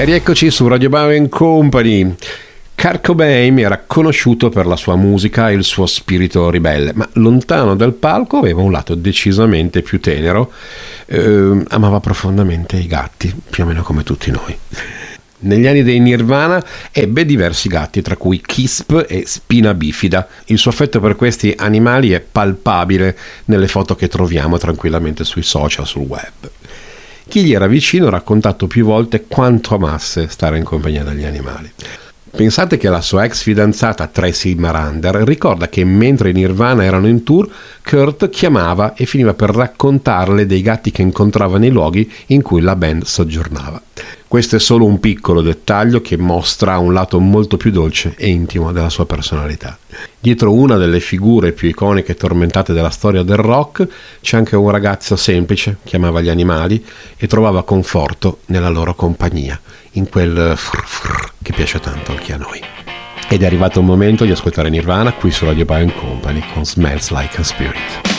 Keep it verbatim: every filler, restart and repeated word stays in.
E rieccoci su Radio Bauer and Company. Kurt Cobain era conosciuto per la sua musica e il suo spirito ribelle, ma lontano dal palco aveva un lato decisamente più tenero. Eh, amava profondamente i gatti, più o meno come tutti noi. Negli anni dei Nirvana ebbe diversi gatti, tra cui Kisp e Spina Bifida. Il suo affetto per questi animali è palpabile nelle foto che troviamo tranquillamente sui social, sul web. Chi gli era vicino ha raccontato più volte quanto amasse stare in compagnia degli animali. Pensate che la sua ex fidanzata Tracy Marander ricorda che mentre i Nirvana erano in tour, Kurt chiamava e finiva per raccontarle dei gatti che incontrava nei luoghi in cui la band soggiornava. Questo è solo un piccolo dettaglio che mostra un lato molto più dolce e intimo della sua personalità. Dietro una delle figure più iconiche e tormentate della storia del rock c'è anche un ragazzo semplice che amava gli animali e trovava conforto nella loro compagnia, in quel frr frr che piace tanto anche a noi. Ed è arrivato il momento di ascoltare Nirvana qui su Radio Bauer and Company con Smells Like a Spirit.